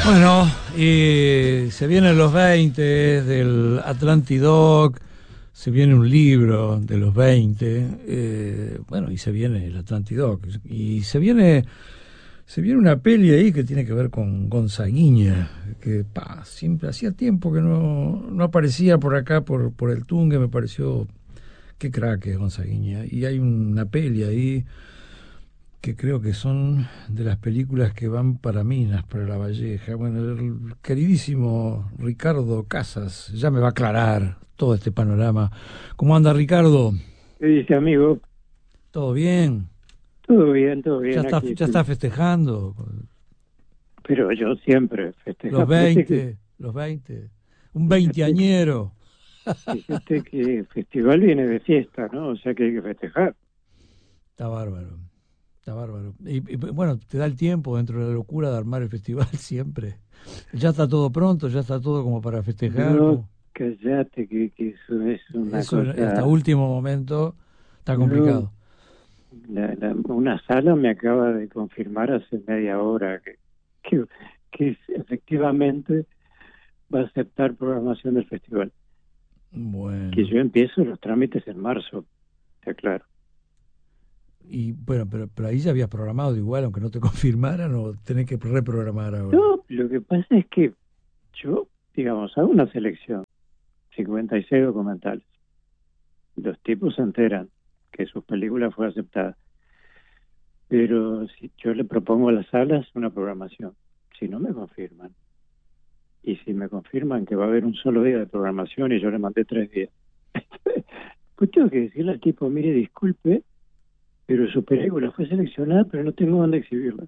Bueno, y se vienen los 20 del Atlantidoc, se viene un libro de los 20, bueno, y se viene el Atlantidoc, y se viene una peli ahí que tiene que ver con Gonzaguiña, que siempre hacía tiempo que no aparecía por acá, por el Tungue. Me pareció, qué crack es Gonzaguiña, y hay una peli ahí que creo que son de las películas que van para Minas, para La Valleja. Bueno, el queridísimo Ricardo Casas ya me va a aclarar todo este panorama. ¿Cómo anda, Ricardo? ¿Qué dice, amigo? ¿Todo bien? Todo bien, todo bien. Ya está festejando Pero yo siempre festejo. los 20, un veinteañero. Fíjate que el festival viene de fiesta, ¿no? O sea que hay que festejar. Está bárbaro. Y bueno, te da el tiempo dentro de la locura de armar el festival siempre. Ya está todo pronto, ya está todo como para festejar. No, callate, que eso es una eso cosa... hasta último momento está complicado. Una sala me acaba de confirmar hace media hora que efectivamente va a aceptar programación del festival. Bueno. Que yo empiezo los trámites en marzo, está claro. Y bueno, pero ahí ya habías programado igual, aunque no te confirmaran, o tenés que reprogramar ahora. No, lo que pasa es que yo, digamos, hago una selección, 56 documentales. Los tipos se enteran que su película fue aceptada. Pero si yo le propongo a las salas una programación, si no me confirman, y si me confirman que va a haber un solo día de programación y yo le mandé 3 días, pues tengo que decirle al tipo, mire, disculpe, pero su película fue seleccionada, pero no tengo dónde exhibirla.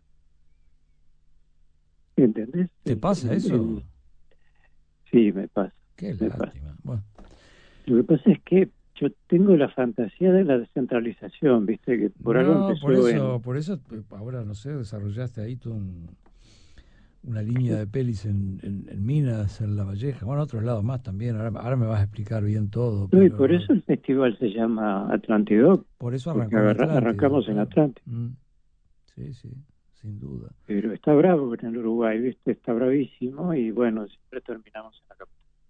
¿Entendés? ¿Te pasa eso? Sí, me pasa. Qué lástima. Bueno. Lo que pasa es que yo tengo la fantasía de la descentralización, ¿viste? Que por algo empezó por eso ahora, no sé, desarrollaste ahí toda una línea de pelis en Minas, en La Valleja, bueno, otros lados más también. Ahora me vas a explicar bien todo. No, y por eso el festival se llama Atlantidoc. Por eso arrancamos en Atlántico. Sí, sin duda. Pero está bravo en el Uruguay, ¿viste? Está bravísimo y bueno, siempre terminamos en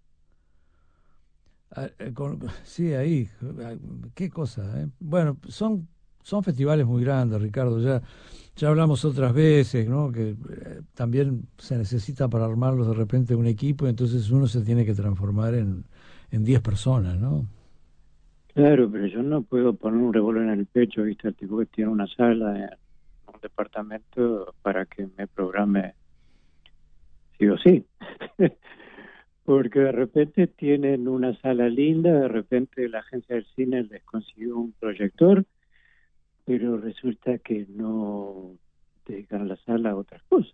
la capital. Sí, ahí, qué cosa, ¿eh? Bueno, son festivales muy grandes, Ricardo, ya hablamos otras veces, ¿no? Que también se necesita para armarlos de repente un equipo, y entonces uno se tiene que transformar en 10 personas, ¿no? Claro, pero yo no puedo poner un revólver en el pecho, ¿viste? El tipo que tiene una sala en un departamento para que me programe sí o sí. Porque de repente tienen una sala linda, de repente la agencia del cine les consiguió un proyector, pero resulta que no dedican la sala a otras cosas.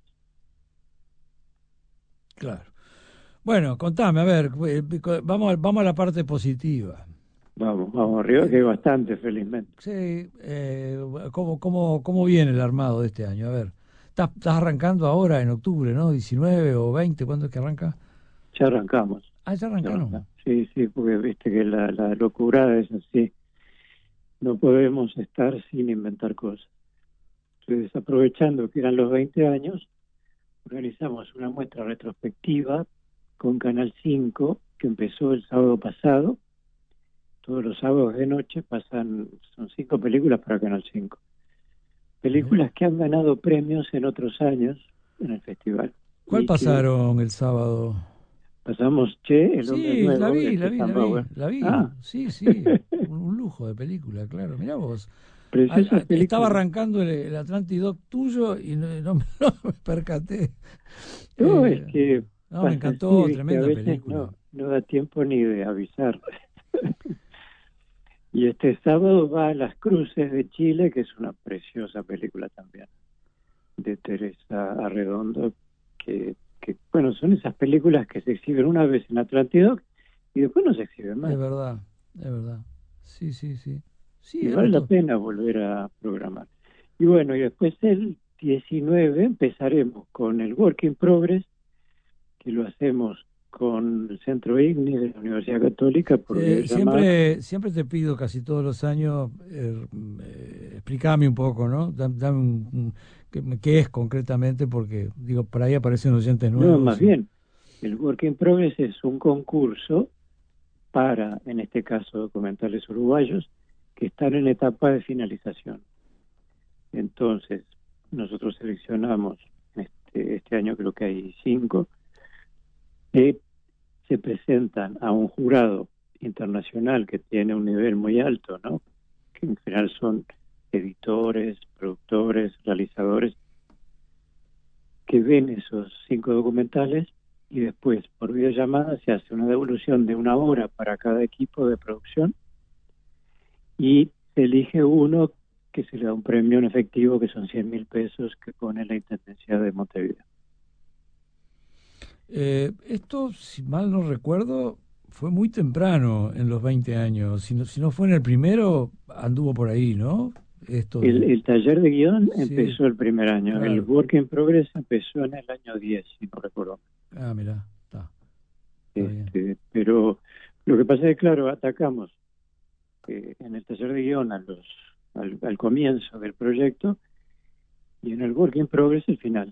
Claro. Bueno, contame, a ver, vamos a la parte positiva. Vamos arriba, que hay bastante, felizmente. Sí, ¿cómo viene el armado de este año? A ver, estás arrancando ahora en octubre, ¿no? 19 o 20, ¿cuándo es que arranca? Ya arrancamos. Ya arrancaron. Sí, porque viste que la locura es así. No podemos estar sin inventar cosas. Entonces, aprovechando que eran los 20 años, organizamos una muestra retrospectiva con Canal 5, que empezó el sábado pasado. Todos los sábados de noche son 5 películas para Canal 5. Películas que han ganado premios en otros años en el festival. ¿Cuál pasaron el sábado? Pasamos El hombre nuevo. La vi. Sí, un lujo de película, claro. Mirá vos. Estaba arrancando el Atlantidoc tuyo y no me percaté. Es que me encantó, tremenda película. No da tiempo ni de avisar. Y este sábado va a Las Cruces de Chile, que es una preciosa película también, de Teresa Arredondo, que bueno, son esas películas que se exhiben una vez en Atlantidoc y después no se exhiben más. Es verdad. Sí. Y vale la pena volver a programar. Y bueno, y después el 19 empezaremos con el Work in Progress, que lo hacemos con el Centro IGNI de la Universidad Católica. Siempre te pido, casi todos los años, explícame un poco, ¿no? ¿Qué es concretamente? Porque, digo, por ahí aparecen oyentes nuevos. No, más bien, el Work in Progress es un concurso para, en este caso, documentales uruguayos que están en etapa de finalización. Entonces, nosotros seleccionamos, este año creo que hay 5, que se presentan a un jurado internacional que tiene un nivel muy alto, ¿no? Que en general son editores, productores, realizadores, que ven esos 5 documentales y después por videollamada se hace una devolución de 1 hora para cada equipo de producción y se elige uno que se le da un premio en efectivo que son 100.000 pesos que pone la Intendencia de Montevideo. Esto, si mal no recuerdo, fue muy temprano en los 20 años. Si no fue en el primero, anduvo por ahí, ¿no? El taller de guión Sí, empezó el primer año, claro. el Work in Progress empezó en el año 10, si no recuerdo. Ah, mirá, está bien. Pero lo que pasa es que, claro, atacamos en el taller de guión al comienzo del proyecto y en el Work in Progress el final.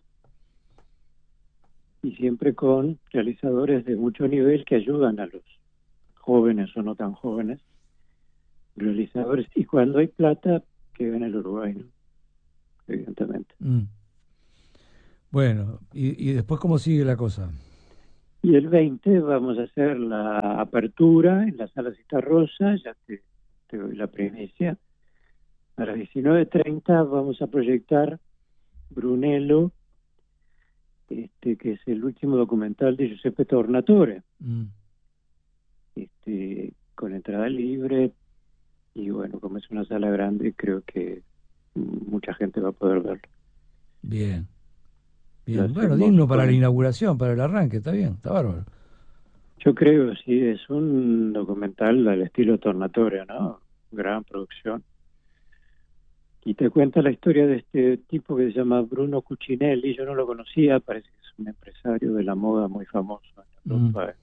Y siempre con realizadores de mucho nivel que ayudan a los jóvenes o no tan jóvenes realizadores. Y cuando hay plata, que ven el Uruguay, ¿no? Evidentemente. Bueno, y después, ¿cómo sigue la cosa? Y el 20 vamos a hacer la apertura en la Sala Citarrosa, ya te doy la primicia. A las 19:30 vamos a proyectar Brunello, que es el último documental de Giuseppe Tornatore, con entrada libre, y bueno, como es una sala grande, creo que mucha gente va a poder verlo. Bien. Bueno, digno para la inauguración, para el arranque, está bien, está bárbaro. Yo creo, sí, es un documental al estilo Tornatore, ¿no? Gran producción. Y te cuenta la historia de este tipo que se llama Bruno Cucinelli. Yo no lo conocía, parece que es un empresario de la moda muy famoso en Europa.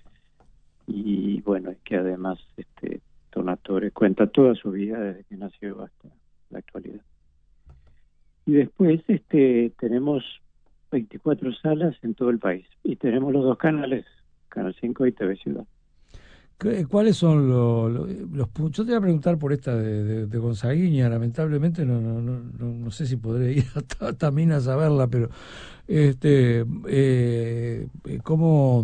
Y bueno, es que además Tornatore cuenta toda su vida desde que nació hasta la actualidad. Y después tenemos 24 salas en todo el país y tenemos los 2 canales, Canal 5 y TV Ciudad. ¿Cuáles son los puntos? Yo te voy a preguntar por esta de Gonzaguiña, lamentablemente no sé si podré ir hasta Minas a verla, pero ¿cómo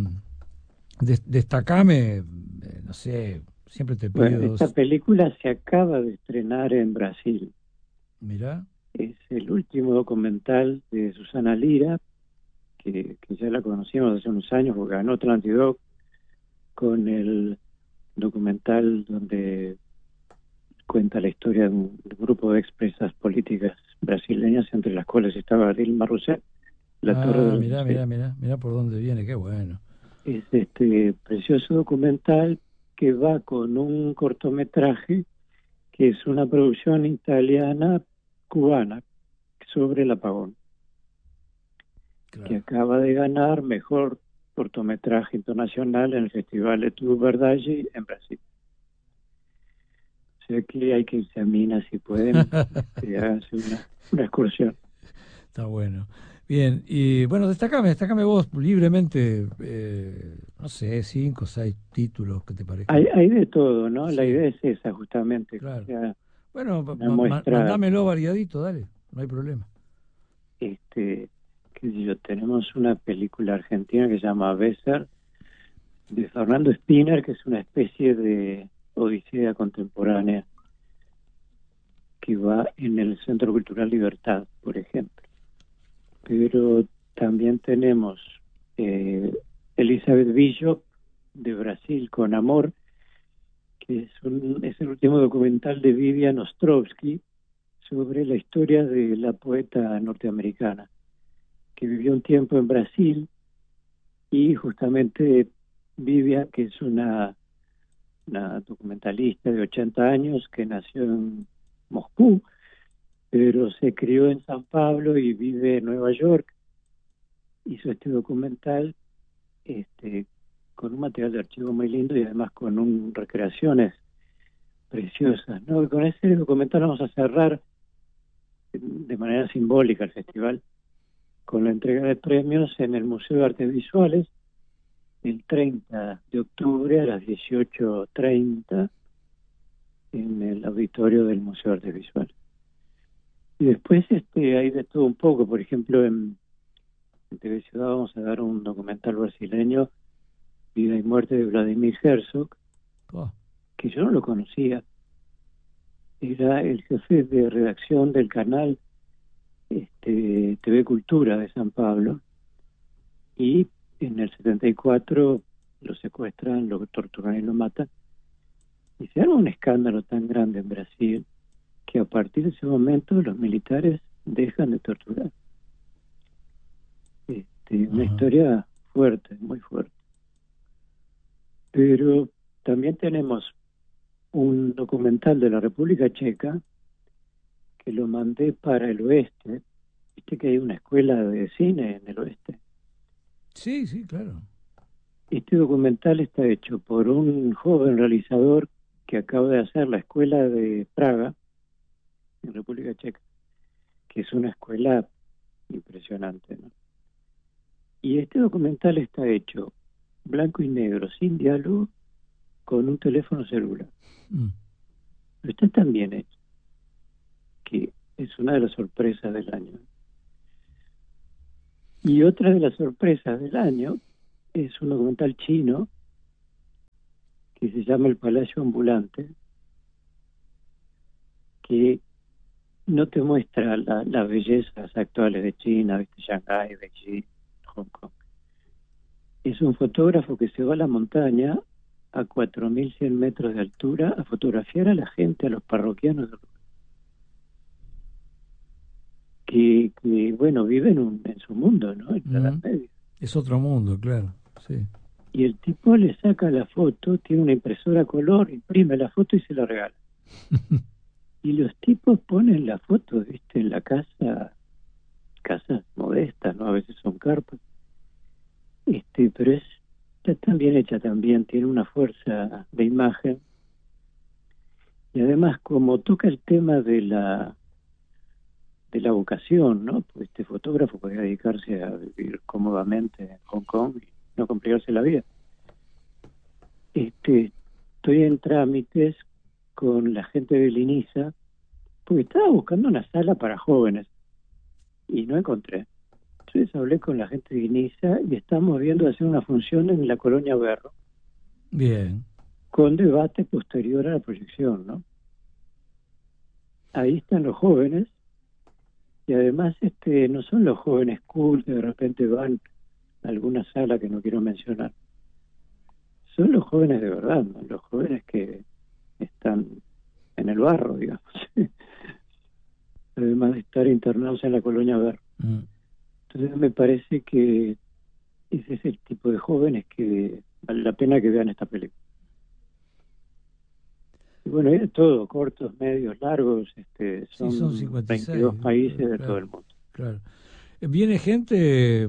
destacame? No sé, siempre te pido... Bueno, esta película se acaba de estrenar en Brasil. Mirá. Es el último documental de Susana Lira, que ya la conocíamos hace unos años porque ganó Atlantidoc con el documental donde cuenta la historia de un grupo de expresas políticas brasileñas, entre las cuales estaba Dilma Rousseff, la Torre de mirá por dónde viene, qué bueno. Es precioso documental que va con un cortometraje que es una producción italiana-cubana sobre el apagón, claro, que acaba de ganar mejor cortometraje internacional en el Festival de Tu Verdade en Brasil. O sea que hay que irse a Minas si pueden, hacer una excursión. Está bueno. Bien, y bueno, destacame vos libremente, no sé, 5 o 6 títulos que te parezcan. Hay de todo, ¿no? Sí. La idea es esa, justamente. Claro. O sea, bueno, mandámelo variadito, dale, no hay problema. Qué sé yo, tenemos una película argentina que se llama Besser, de Fernando Spinner, que es una especie de odisea contemporánea que va en el Centro Cultural Libertad, por ejemplo. Pero también tenemos Elizabeth Bishop, de Brasil, con Amor, que es el último documental de Vivian Ostrovsky sobre la historia de la poeta norteamericana, que vivió un tiempo en Brasil, y justamente Vivian, que es una documentalista de 80 años que nació en Moscú, pero se crió en San Pablo y vive en Nueva York, hizo este documental con un material de archivo muy lindo y además con recreaciones preciosas, ¿no? Y con ese documental vamos a cerrar de manera simbólica el festival, con la entrega de premios en el Museo de Artes Visuales el 30 de octubre a las 18:30 en el auditorio del Museo de Artes Visuales. Y después hay de todo un poco. Por ejemplo, en TV Ciudad vamos a dar un documental brasileño, Vida y Muerte de Vladimir Herzog, que yo no lo conocía. Era el jefe de redacción del canal TV Cultura de San Pablo, y en el 74 lo secuestran, lo torturan y lo matan, y se arma un escándalo tan grande en Brasil que a partir de ese momento los militares dejan de torturar. Una historia fuerte, muy fuerte. Pero también tenemos un documental de la República Checa que lo mandé para el oeste. Viste que hay una escuela de cine en el oeste. Sí, sí, claro. Este documental está hecho por un joven realizador que acaba de hacer la escuela de Praga, en República Checa, que es una escuela impresionante, ¿no? Y este documental está hecho blanco y negro, sin diálogo, con un teléfono celular. Pero está tan bien hecho que es una de las sorpresas del año. Y otra de las sorpresas del año es un documental chino que se llama El Palacio Ambulante, que no te muestra las bellezas actuales de China, ¿viste? Shanghái, Beijing, Hong Kong. Es un fotógrafo que se va a la montaña a 4.100 metros de altura a fotografiar a la gente, a los parroquianos que bueno, viven en su mundo, ¿no? En la Edad Media. Es otro mundo, claro, sí. Y el tipo le saca la foto, tiene una impresora a color, imprime la foto y se la regala. Y los tipos ponen la foto, ¿viste? En la casas modestas, ¿no? A veces son carpas. Pero está tan bien hecha también, tiene una fuerza de imagen. Y además, como toca el tema de la vocación, ¿no? Pues este fotógrafo podría dedicarse a vivir cómodamente en Hong Kong y no complicarse la vida. Estoy en trámites con la gente de Liniza, porque estaba buscando una sala para jóvenes y no encontré. Entonces hablé con la gente de Liniza y estamos viendo hacer una función en la Colonia Berro. Bien. Con debate posterior a la proyección, ¿no? Ahí están los jóvenes, y además no son los jóvenes cool que de repente van a alguna sala que no quiero mencionar. Son los jóvenes de verdad, ¿no? Los jóvenes que están en el barro, digamos. Además de estar internados en la Colonia Berro. Entonces me parece que ese es el tipo de jóvenes que vale la pena que vean esta película. Y bueno, hay de todo, cortos, medios, largos, son 56, 22 países de claro, todo el mundo. Claro. Viene gente,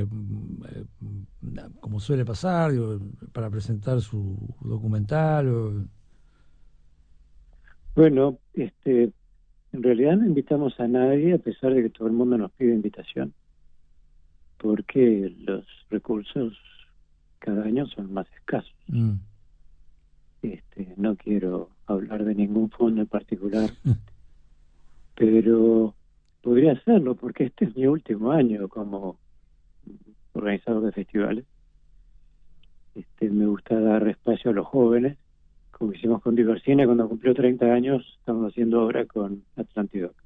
como suele pasar, digo, para presentar su documental. Bueno, en realidad no invitamos a nadie, a pesar de que todo el mundo nos pide invitación, porque los recursos cada año son más escasos. No quiero hablar de ningún fondo en particular, pero podría hacerlo porque este es mi último año como organizador de festivales. Me gusta dar espacio a los jóvenes, como hicimos con Diversina. Cuando cumplió 30 años estamos haciendo obra con Atlantidoc.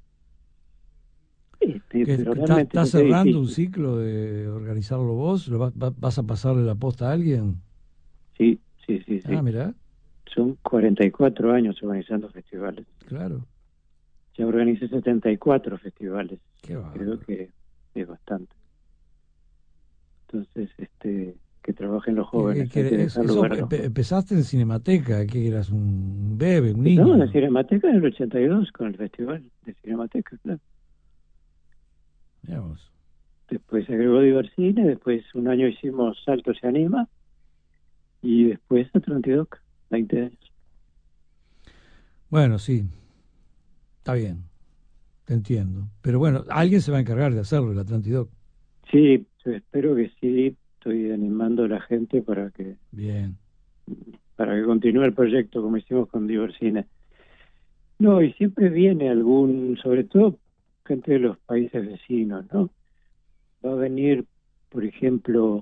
Pero realmente ¿Estás cerrando un ciclo de organizarlo vos? ¿Vas a pasarle la posta a alguien? Sí. Ah, mirá. Son 44 años organizando festivales. Claro. Ya organicé 74 festivales. Qué bárbaro. Creo que es bastante. Entonces, que trabajen los jóvenes. Empezaste en Cinemateca, que eras un bebé, un niño. Empezamos en Cinemateca en el 82 con el festival de Cinemateca, claro. Veamos. Después se agregó Diversine, después un año hicimos Salto se anima, y después Atlantidoc, 20 años. Bueno, sí, está bien. te entiendo. Pero bueno, alguien se va a encargar de hacerlo, el Atlantidoc. Sí, yo espero que sí. Estoy animando a la gente para que continúe el proyecto como hicimos con Divercine. No, y siempre viene algún, sobre todo gente de los países vecinos, ¿no? Va a venir, por ejemplo,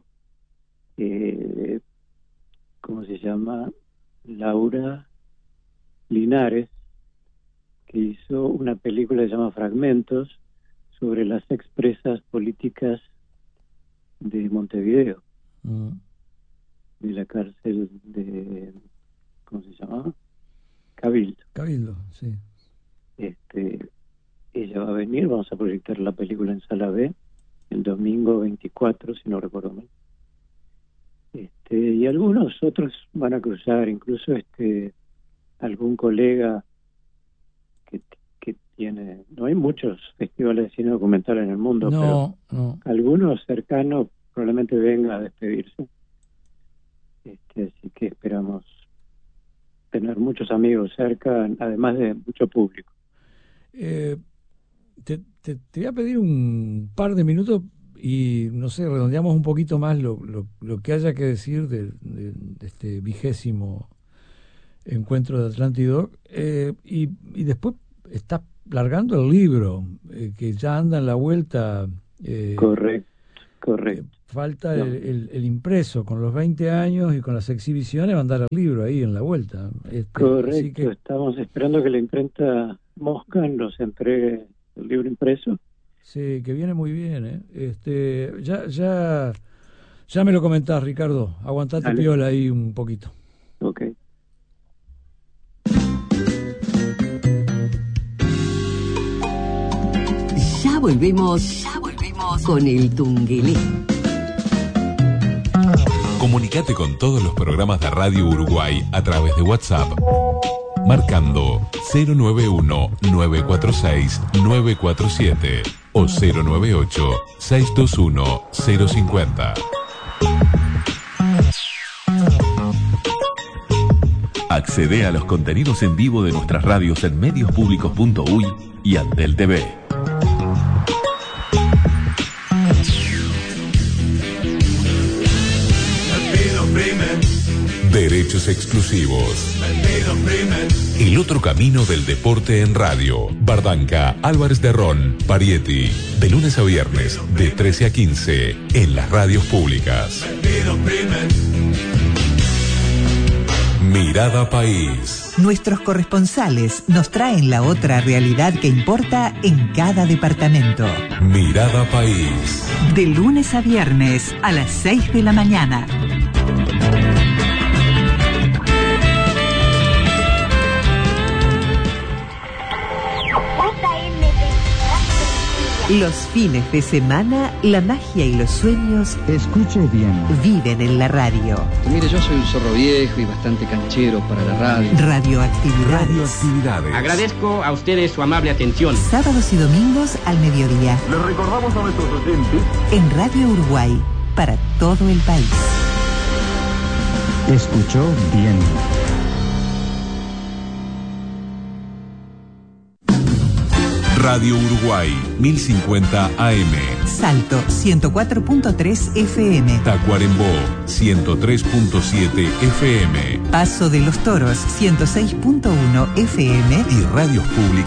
¿cómo se llama? Laura Linares, que hizo una película que se llama Fragmentos sobre las expresas políticas de Montevideo, de la cárcel de, ¿cómo se llamaba? Cabildo, sí. Ella va a venir, vamos a proyectar la película en Sala B el domingo 24, si no recuerdo mal. Y algunos otros van a cruzar, incluso algún colega que tiene, no hay muchos festivales de cine documental en el mundo, pero algunos cercanos probablemente venga a despedirse. Así que esperamos tener muchos amigos cerca, además de mucho público. Te voy a pedir un par de minutos y, no sé, redondeamos un poquito más lo que haya que decir de este 20º encuentro de Atlantidoc, y después estás largando el libro, que ya anda en la vuelta. Correcto. Falta el impreso, con los 20 años y con las exhibiciones va a andar el libro ahí en la vuelta. Correcto, estamos esperando que la imprenta Mosca nos entregue el libro impreso. Sí, que viene muy bien, Ya me lo comentás, Ricardo. Aguantate piola ahí un poquito. Ok. Ya volvemos con el Tungelé. Comunicate con todos los programas de Radio Uruguay a través de WhatsApp, marcando 091-946-947 o 098-621-050. Accede a los contenidos en vivo de nuestras radios en mediospublicos.uy y Antel TV. Derechos exclusivos. El otro camino del deporte en radio. Bardanca, Álvarez de Ron, Parietti. De lunes a viernes, de 13 a 15, en las radios públicas. Mirada País. Nuestros corresponsales nos traen la otra realidad que importa en cada departamento. Mirada País. De lunes a viernes a las 6 de la mañana. Los fines de semana, la magia y los sueños, escuche bien, viven en la radio. Mire, yo soy un zorro viejo y bastante canchero para la radio. Radioactividades. Agradezco a ustedes su amable atención. Sábados y domingos al mediodía. Les recordamos a nuestros oyentes en Radio Uruguay, para todo el país. Escuchó bien. Radio Uruguay, 1050 AM. Salto, 104.3 FM. Tacuarembó, 103.7 FM. Paso de los Toros, 106.1 FM. Y radios públicas